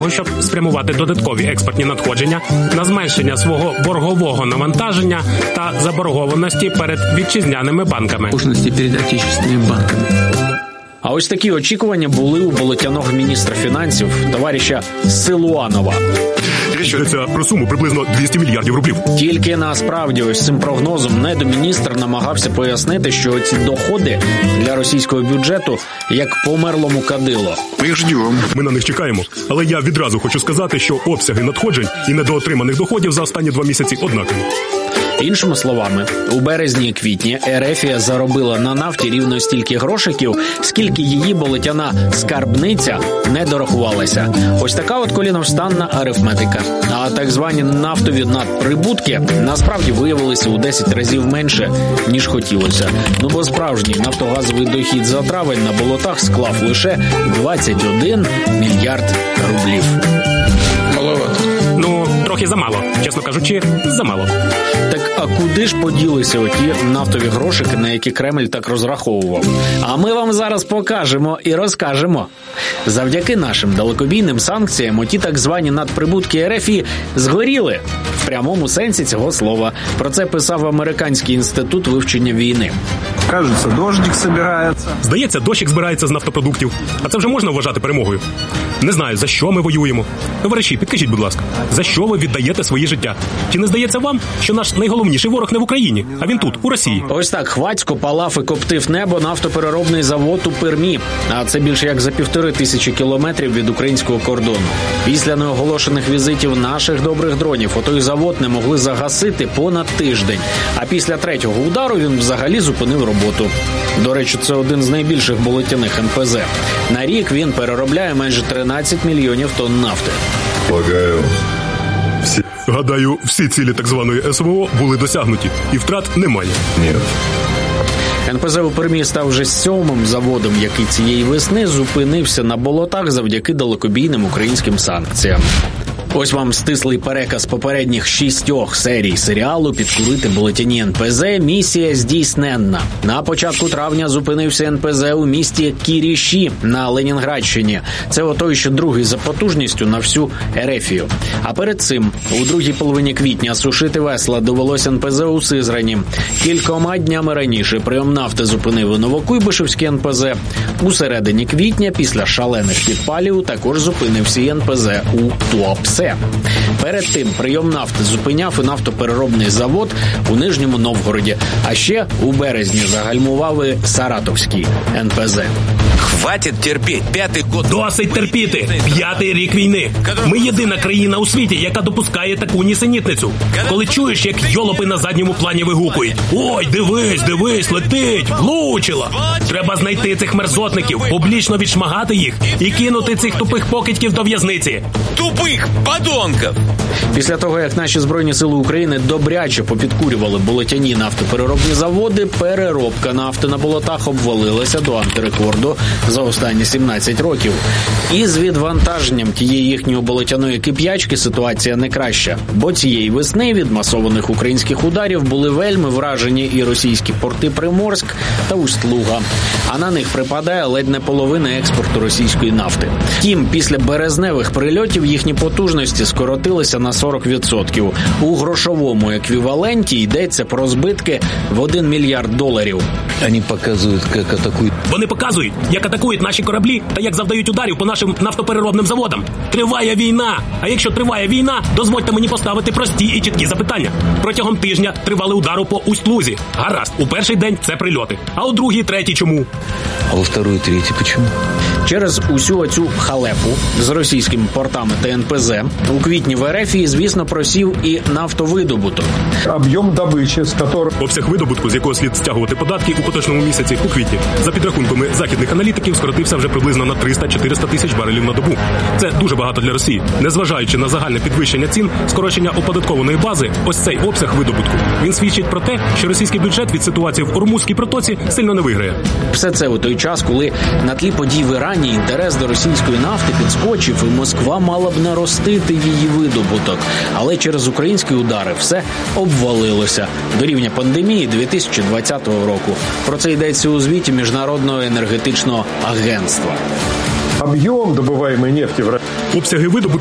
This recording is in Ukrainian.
щоб спрямувати додаткові експортні надходження на зменшення свого боргового навантаження та заборгованості перед вітчизняними банками. Перед отечественными банками. А ось такі очікування були у болотяного міністра фінансів товариша Силуанова. Йдеться про суму приблизно 200 мільярдів рублів. Тільки насправді ось цим прогнозом недоміністр намагався пояснити, що ці доходи для російського бюджету як померлому кадило. Ми на них чекаємо, але я відразу хочу сказати, що обсяги надходжень і недоотриманих доходів за останні 2 місяці однакові. Іншими словами, у березні і квітні Ерефія заробила на нафті рівно стільки грошиків, скільки її болотяна скарбниця не дорахувалася. Ось така от коліновстанна арифметика. А так звані нафтові надприбутки насправді виявилися у 10 разів менше, ніж хотілося. Ну бо справжній нафтогазовий дохід за травень на болотах склав лише 21 мільярд рублів. Маловато. Ну, трохи замало. Чесно кажучи, замало. Так а куди ж поділися оті нафтові грошики, на які Кремль так розраховував? А ми вам зараз покажемо і розкажемо. Завдяки нашим далекобійним санкціям оті так звані надприбутки РФ згоріли. В прямому сенсі цього слова. Про це писав Американський інститут вивчення війни. Кажеться, дощик збирається. Здається, дощик збирається з нафтопродуктів. А це вже можна вважати перемогою? Не знаю, за що ми воюємо. Товариші, підкажіть, будь ласка, за що ви віддаєте своє життя? Чи не здається вам, що наш найголовніший ворог не в Україні, а він тут, у Росії? Ось так хвацько палав і коптив небо нафтопереробний завод у Пермі. А це більше як за 1500 кілометрів від українського кордону. Після неоголошених візитів наших добрих дронів отой завод не могли загасити понад тиждень. А після третього удару він взагалі зупинив роботу. До речі, це один з найбільших болотяних НПЗ. На рік він переробляє майже 13 мільйонів тонн нафти. Гадаю, всі цілі так званої СВО були досягнуті, і втрат немає. Ні. НПЗ у Пермі став вже 7-м заводом, який цієї весни зупинився на болотах завдяки далекобійним українським санкціям. Ось вам стислий переказ попередніх 6 серій серіалу «Підкурити болотяні НПЗ. Місія здійсненна». На початку травня зупинився НПЗ у місті Кіріші на Ленінградщині. Це отой ще другий за потужністю на всю Ерефію. А перед цим, у другій половині квітня, сушити весла довелося НПЗ у Сизрані. Кількома днями раніше прийом нафти зупинив у Новокуйбишевський НПЗ. У середині квітня, після шалених підпалів, також зупинився і НПЗ у Туапсе. Перед тим прийом нафти зупиняв і нафтопереробний завод у Нижньому Новгороді. А ще у березні загальмував і Саратовський НПЗ. Хватить терпіти. 5-й год. Досить терпіти. 5-й рік війни. Ми єдина країна у світі, яка допускає таку нісенітницю. Коли чуєш, як йолопи на задньому плані вигукують: «Ой, дивись, летить, влучила!» Треба знайти цих мерзотників, публічно відшмагати їх і кинути цих тупих покидьків до в'язниці. Тупих подонків! Після того, як наші Збройні Сили України добряче попідкурювали болотяні нафтопереробні заводи, переробка нафти на болотах обвалилася до антирекорду за останні 17 років. І з відвантаженням тієї їхньої болотяної кип'ячки ситуація не краща. Бо цієї весни від масованих українських ударів були вельми вражені і російські порти Приморськ та Усть-Луга. А на них припадає ледь не половина експорту російської нафти. Втім, після березневих прильотів їхні потужності скоротилися на 40%. У грошовому еквіваленті йдеться про збитки в $1 мільярд. Вони показують, як атакують. Вони показують, як атакують наші кораблі та як завдають ударів по нашим нафтопереробним заводам. Триває війна. А якщо триває війна, дозвольте мені поставити прості і чіткі запитання. Протягом тижня тривали удари по Усть-Лузі. Гаразд, у перший день це прильоти. А у другий, третій чому? А у второй, третій чому? Через усю оцю халепу з російськими портами та НПЗ у квітні в Ерефії, звісно, просів і нафтовидобуток. Об'єм добичі, з якого... Обсяг видобутку, з якого слід стягувати податки у поточному місяці, у квітні, за підрахунками західних аналітиків, скоротився вже приблизно на 300-400 тисяч барелів на добу. Це дуже багато для Росії. Незважаючи на загальне підвищення цін, скорочення оподаткованої бази, ось цей обсяг видобутку, він свідчить про те, що російський бюджет від ситуації в Ормузькій протоці сильно не виграє. Все це у той час, коли на тлі подій в Ірані інтерес до російської нафти підскочив, і Москва мала б наростити її видобуток. Але через українські удари все обвалилося до рівня пандемії 2020 року. Про це йдеться у звіті Міжнародного енергетичного агентства. объем добываемой нефти в России Обсяги видобутку